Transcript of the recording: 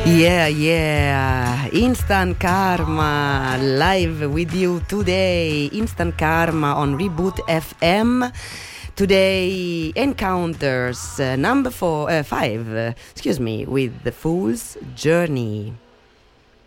Yeah. Instant Karma live with you today. Instant Karma on Reboot FM. Today encounters number 5, with The Fool's Journey.